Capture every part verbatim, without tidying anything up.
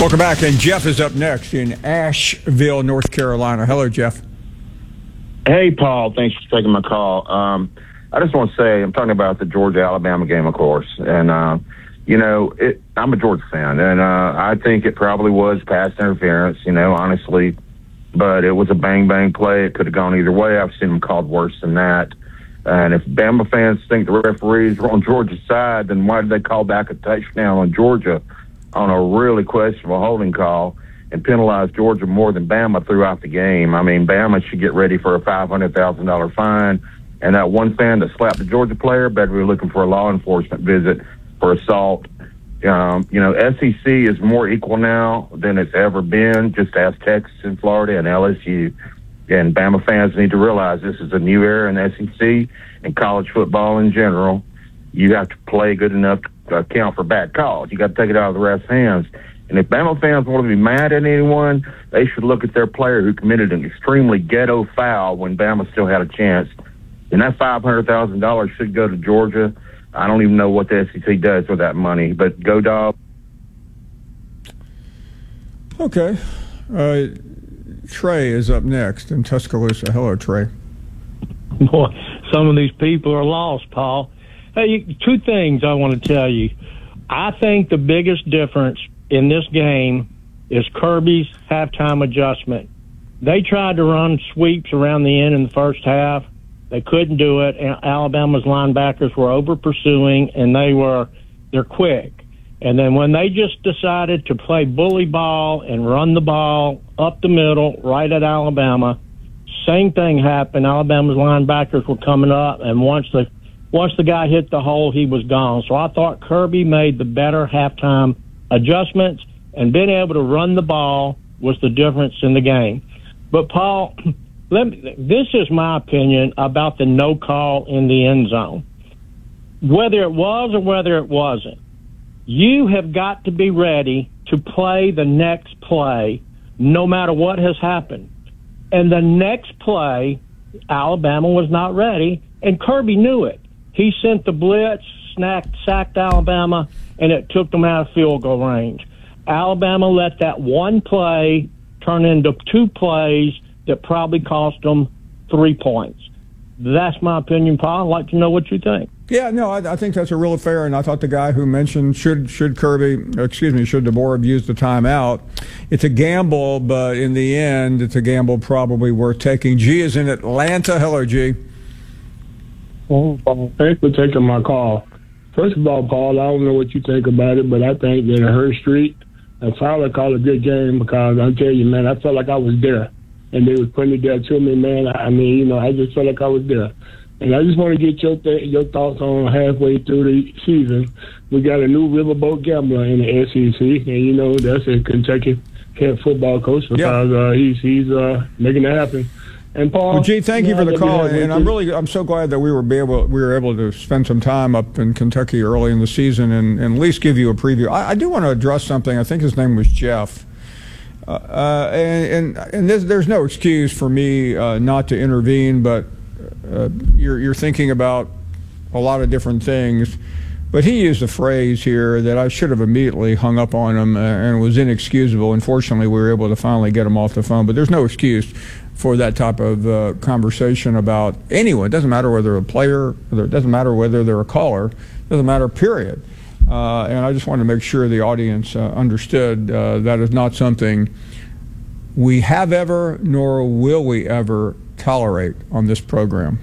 Welcome back, and Jeff is up next in Asheville, North Carolina. Hello, Jeff. Hey, Paul. Thanks for taking my call. Um, I just want to say, I'm talking about the Georgia-Alabama game, of course, and, uh, you know, it, I'm a Georgia fan, and uh, I think it probably was pass interference, you know, honestly, but it was a bang-bang play. It could have gone either way. I've seen them called worse than that. And if Bama fans think the referees were on Georgia's side, then why did they call back a touchdown on Georgia on a really questionable holding call and penalize Georgia more than Bama throughout the game? I mean, Bama should get ready for a five hundred thousand dollars fine, and that one fan that slapped the Georgia player better be looking for a law enforcement visit for assault. Um, you know, S E C is more equal now than it's ever been. Just ask Texas and Florida and L S U. And Bama fans need to realize this is a new era in S E C and college football in general. You have to play good enough to account for bad calls. You got to take it out of the refs' hands. And if Bama fans want to be mad at anyone, they should look at their player who committed an extremely ghetto foul when Bama still had a chance. And that five hundred thousand dollars should go to Georgia. I don't even know what the S E C does with that money, but go Dog. Okay. Uh, Trey is up next in Tuscaloosa. Hello, Trey. Boy, some of these people are lost, Paul. Hey, two things I want to tell you. I think the biggest difference in this game is Kirby's halftime adjustment. They tried to run sweeps around the end in the first half. They couldn't do it. Alabama's linebackers were over pursuing, and they were they're quick. And then when they just decided to play bully ball and run the ball up the middle right at Alabama, same thing happened. Alabama's linebackers were coming up, and once the once the guy hit the hole, he was gone. So I thought Kirby made the better halftime adjustments, and being able to run the ball was the difference in the game. But, Paul, let me, this is my opinion about the no call in the end zone. Whether it was or whether it wasn't, you have got to be ready to play the next play no matter what has happened. And the next play, Alabama was not ready, and Kirby knew it. He sent the blitz, snacked, sacked Alabama, and it took them out of field goal range. Alabama let that one play turn into two plays that probably cost them three points. That's my opinion, Paul. I'd like to know what you think. Yeah, no, I, I think that's a real fair, and I thought the guy who mentioned should should Kirby, excuse me, should DeBoer have used the timeout. It's a gamble, but in the end, it's a gamble probably worth taking. G is in Atlanta. Hello, G. Well, Paul, thanks for taking my call. First of all, Paul, I don't know what you think about it, but I think that Hurst Street and Fowler called a good game because I'll tell you, man, I felt like I was there. And they was putting it there to me, man. I mean, you know, I just felt like I was there. And I just want to get your th- your thoughts on halfway through the season. We got a new riverboat gambler in the S E C, and, you know, that's a Kentucky head football coach because yeah. uh, he's he's uh, making it happen. And Paul, well, Gee, thank you, you for the call, and I'm really I'm so glad that we were be able we were able to spend some time up in Kentucky early in the season and, and at least give you a preview. I, I do want to address something. I think his name was Jeff, uh, uh, and and, and this, there's no excuse for me uh, not to intervene, but uh, you're you're thinking about a lot of different things. But he used a phrase here that I should have immediately hung up on him, uh, and it was inexcusable. Unfortunately, we were able to finally get him off the phone, but there's no excuse for that type of uh, conversation about anyone. It doesn't matter whether a player, it doesn't matter whether they're a caller, it doesn't matter, period. Uh, and I just wanted to make sure the audience uh, understood uh, that is not something we have ever, nor will we ever tolerate on this program.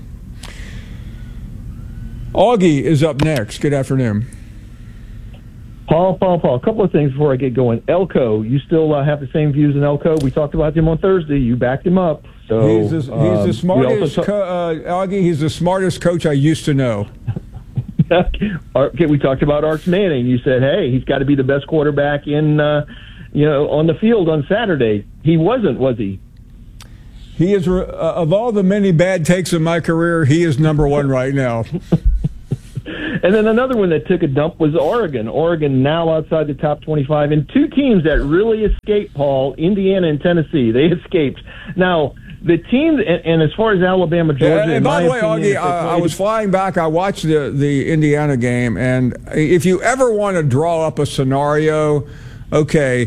Augie is up next. Good afternoon. Paul, Paul, Paul, a couple of things before I get going. Elko, you still uh, have the same views in Elko? We talked about him on Thursday. You backed him up. So He's the, he's um, the smartest, ta- co- uh, Augie, he's the smartest coach I used to know. Okay, we talked about Arch Manning. You said, hey, he's got to be the best quarterback in, uh, you know, on the field on Saturday. He wasn't, was he? He is, uh, of all the many bad takes in my career, he is number one right now. And then another one that took a dump was Oregon. Oregon now outside the top twenty-five. And two teams that really escaped, Paul, Indiana and Tennessee. They escaped. Now, the team, and, and as far as Alabama, Georgia, yeah, and by the way, opinion, Augie, I, I was flying back. I watched the, the Indiana game. And if you ever want to draw up a scenario, okay,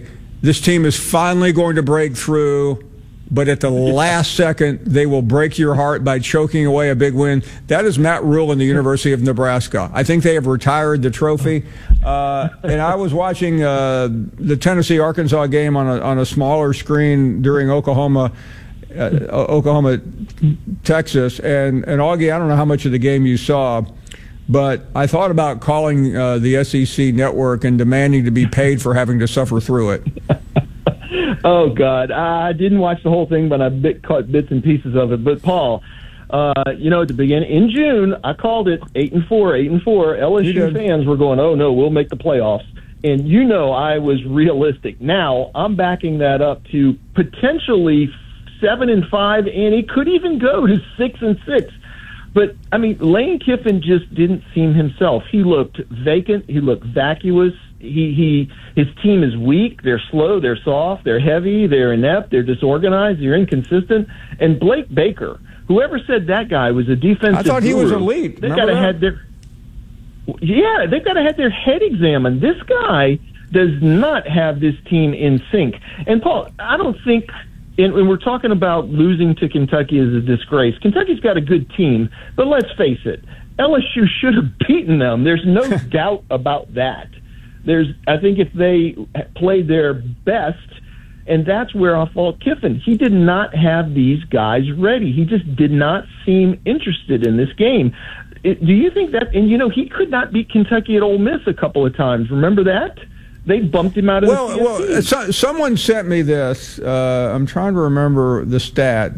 this team is finally going to break through, but at the last second, they will break your heart by choking away a big win. That is Matt Rule and the University of Nebraska. I think they have retired the trophy. Uh, and I was watching uh, the Tennessee-Arkansas game on a, on a smaller screen during Oklahoma, uh, Oklahoma, Texas. And, and Augie, I don't know how much of the game you saw, but I thought about calling uh, the S E C network and demanding to be paid for having to suffer through it. Oh, God. I didn't watch the whole thing, but I bit, caught bits and pieces of it. But, Paul, uh, you know, at the beginning, in June, I called it eight and four, eight and four. L S U fans were going, oh, no, we'll make the playoffs. And you know I was realistic. Now, I'm backing that up to potentially seven and five, and it could even go to six and six. But, I mean, Lane Kiffin just didn't seem himself. He looked vacant. He looked vacuous. He, he, his team is weak. They're slow. They're soft. They're heavy. They're inept. They're disorganized. They're inconsistent. And Blake Baker, whoever said that guy was a defensive I thought he guru, was elite. They've got to have their, yeah, they've got to have their head examined. This guy does not have this team in sync. And Paul, I don't think. And we're talking about losing to Kentucky as a disgrace. Kentucky's got a good team, but let's face it, L S U should have beaten them. There's no doubt about that. There's, I think if they played their best, and that's where I fault Kiffin. He did not have these guys ready. He just did not seem interested in this game. It, do you think that, and you know, he could not beat Kentucky at Ole Miss a couple of times. Remember that? They bumped him out of well, the C S C. Well, so, someone sent me this. Uh, I'm trying to remember the stat.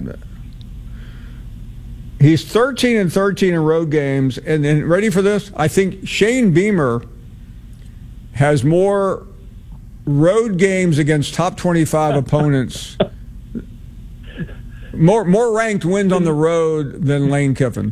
He's thirteen and thirteen in road games, and then ready for this? I think Shane Beamer has more road games against top twenty-five opponents, more more ranked wins on the road than Lane Kiffin.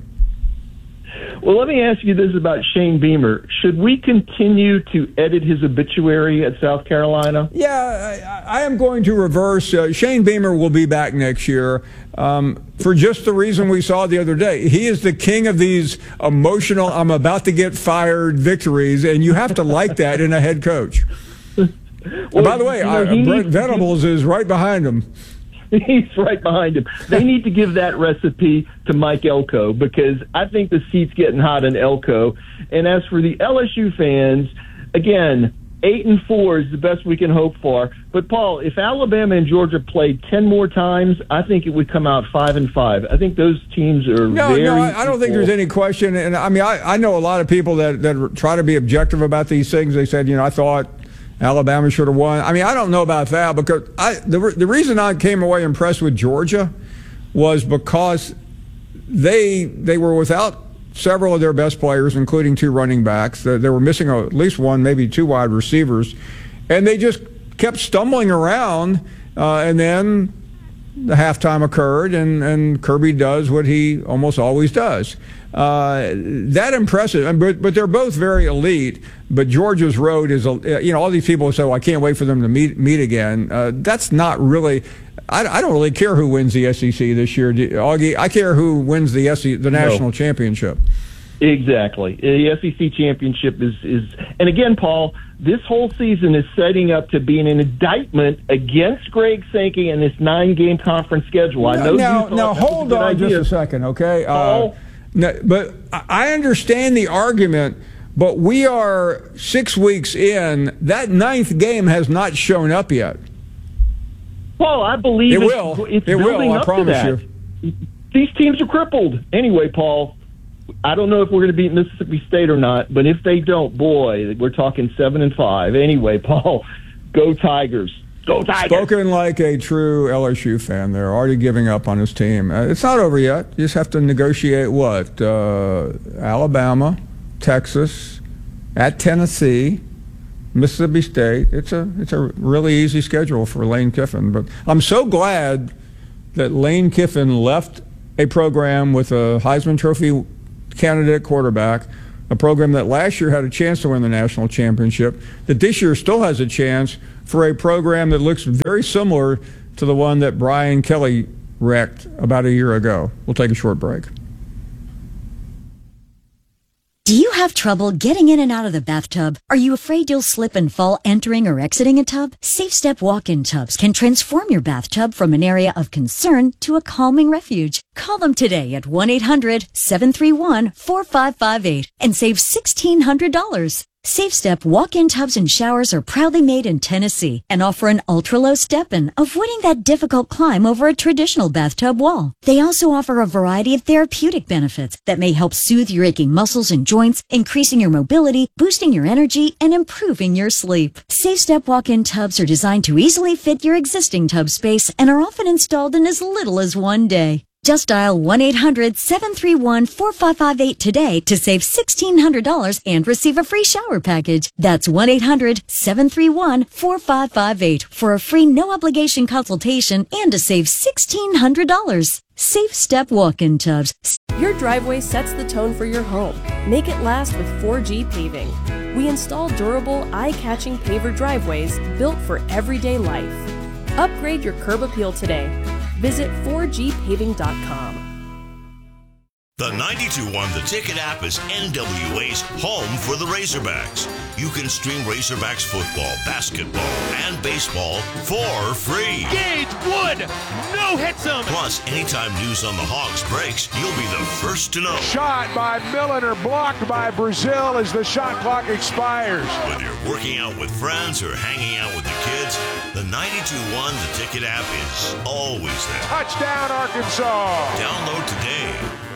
Well, let me ask you this about Shane Beamer. Should we continue to edit his obituary at South Carolina? Yeah, I, I am going to reverse. Uh, Shane Beamer will be back next year um, for just the reason we saw the other day. He is the king of these emotional, I'm about to get fired victories, and you have to like that in a head coach. Well, and by the way, you know, I, Brent Venables is right behind him. He's right behind him. They need to give that recipe to Mike Elko because I think the seat's getting hot in Elko. And as for the L S U fans, again, eight and four is the best we can hope for. But Paul, if Alabama and Georgia played ten more times, I think it would come out five and five. I think those teams are no, very. No, I, I don't think there's any question. And I mean, I, I know a lot of people that that try to be objective about these things. They said, you know, I thought Alabama should have won. I mean, I don't know about that because I the the reason I came away impressed with Georgia was because they they were without several of their best players, including two running backs. They, they were missing at least one, maybe two wide receivers, and they just kept stumbling around. Uh, and then the halftime occurred, and, and Kirby does what he almost always does. Uh, that impressive, but but they're both very elite. But Georgia's road is, you know, all these people say, well, I can't wait for them to meet meet again. Uh, that's not really. I, I don't really care who wins the S E C this year, Augie. I care who wins the S E C, the national no. championship. Exactly, the S E C championship is is, and again, Paul, this whole season is setting up to be an indictment against Greg Sankey and this nine-game conference schedule. I know. Now, you now hold on idea. just a second, okay? Paul. Uh, no, but I understand the argument, but we are six weeks in. That ninth game has not shown up yet. Paul, I believe it it's, will. It's it building will. I up promise to that. you. These teams are crippled. Anyway, Paul, I don't know if we're going to beat Mississippi State or not, but if they don't, boy, we're talking seven and five. Anyway, Paul, go Tigers. Go Tigers. Spoken like a true L S U fan. They're already giving up on his team. Uh, it's not over yet. You just have to negotiate what? Uh, Alabama, Texas, at Tennessee, Mississippi State. It's a it's a really easy schedule for Lane Kiffin. But I'm so glad that Lane Kiffin left a program with a Heisman Trophy candidate quarterback, a program that last year had a chance to win the national championship, that this year still has a chance for a program that looks very similar to the one that Brian Kelly wrecked about a year ago. We'll take a short break. Do you have trouble getting in and out of the bathtub? Are you afraid you'll slip and fall entering or exiting a tub? Safe Step walk-in tubs can transform your bathtub from an area of concern to a calming refuge. Call them today at one eight hundred seven three one four five five eight and save sixteen hundred dollars. Safe Step walk-in tubs and showers are proudly made in Tennessee and offer an ultra-low step-in, avoiding that difficult climb over a traditional bathtub wall. They also offer a variety of therapeutic benefits that may help soothe your aching muscles and joints, increasing your mobility, boosting your energy, and improving your sleep. Safe Step walk-in tubs are designed to easily fit your existing tub space and are often installed in as little as one day. Just dial one eight hundred seven three one four five five eight today to save sixteen hundred dollars and receive a free shower package. That's one eight hundred seven three one four five five eight for a free no-obligation consultation and to save sixteen hundred dollars. Safe Step walk-in tubs. Your driveway sets the tone for your home. Make it last with four G Paving. We install durable, eye-catching paver driveways built for everyday life. Upgrade your curb appeal today. Visit four G paving dot com. The ninety-two one The Ticket app is N W A's home for the Razorbacks. You can stream Razorbacks football, basketball, and baseball for free. Gage Wood, no hits him. Plus, anytime news on the Hogs breaks, you'll be the first to know. Shot by Milliner, blocked by Brazil as the shot clock expires. Whether you're working out with friends or hanging out with the kids, the ninety-two one The Ticket app is always there. Touchdown, Arkansas. Download today.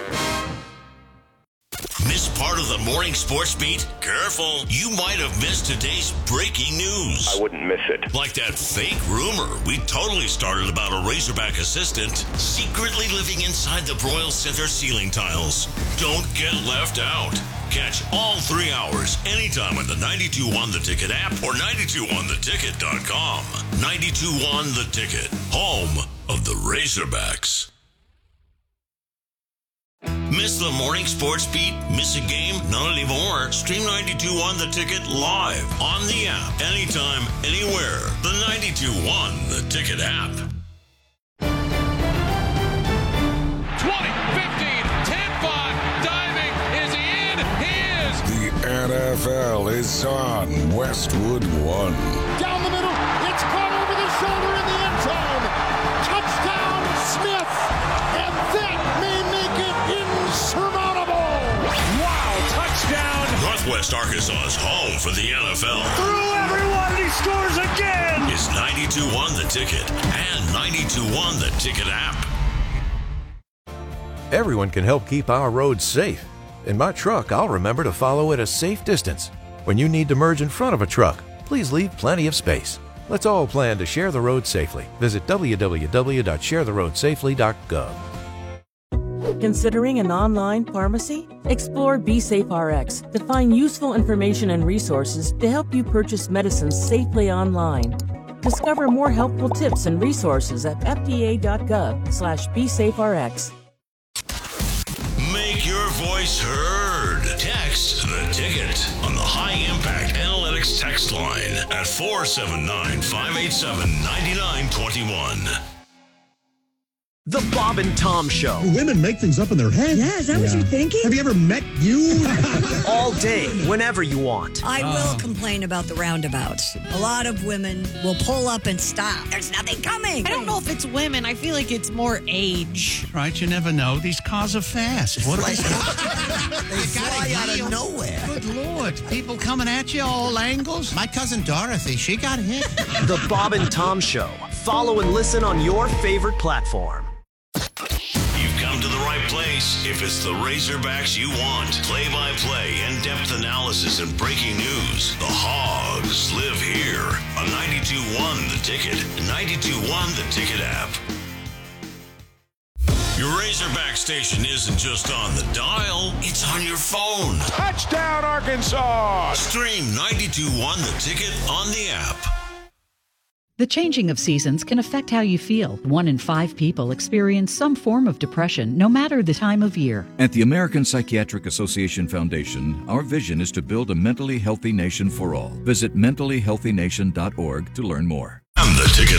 Miss part of the morning sports beat? Careful, you might have missed today's breaking news. I wouldn't miss it. Like that fake rumor we totally started about a Razorback assistant secretly living inside the Broyle Center ceiling tiles. Don't get left out. Catch all three hours anytime on the ninety-two one The Ticket app or ninety-two one the ticket dot com. ninety-two one The Ticket, home of the Razorbacks. Miss the morning sports beat? Miss a game? Not anymore. Stream ninety-two one The Ticket live on the app, anytime, anywhere. The ninety-two one The Ticket app. twenty, fifteen, ten, five, diving. Is he in? He is. The N F L is on Westwood One. Down the middle, it's caught over the shoulder in the end zone. Touchdown, Smith. And that may make it insurmountable. Wow, touchdown. Northwest Arkansas's home for the N F L. Through everyone, he scores again. It's ninety-two one The Ticket and ninety-two one The Ticket app. Everyone can help keep our roads safe. In my truck, I'll remember to follow at a safe distance. When you need to merge in front of a truck, please leave plenty of space. Let's all plan to share the road safely. Visit w w w dot share the road safely dot gov. Considering an online pharmacy? Explore BeSafeRx to find useful information and resources to help you purchase medicines safely online. Discover more helpful tips and resources at f d a dot gov slash BeSafeRx. Make your voice heard. Text The Ticket on the High Impact Analytics text line at four seven nine, five eight seven, nine nine two one. The Bob and Tom Show. Women make things up in their head. Yeah, is that yeah. what you're thinking? Have you ever met you? All day, whenever you want. I uh. will complain about the roundabouts. A lot of women will pull up and stop. There's nothing coming. I don't know if it's women. I feel like it's more age. Right, you never know. These cars are fast. What are they? They fly out of nowhere. Good Lord. People coming at you all angles. My cousin Dorothy, she got hit. The Bob and Tom Show. Follow and listen on your favorite platform. You've come to the right place if it's the Razorbacks you want. Play-by-play, in-depth analysis, and breaking news. The Hogs live here on ninety-two one The Ticket, ninety-two one The Ticket app. Your Razorback station isn't just on the dial, it's on your phone. Touchdown, Arkansas! Stream ninety-two one The Ticket on the app. The changing of seasons can affect how you feel. One in five people experience some form of depression, no matter the time of year. At the American Psychiatric Association Foundation, our vision is to build a mentally healthy nation for all. Visit mentally healthy nation dot org to learn more. And the ticket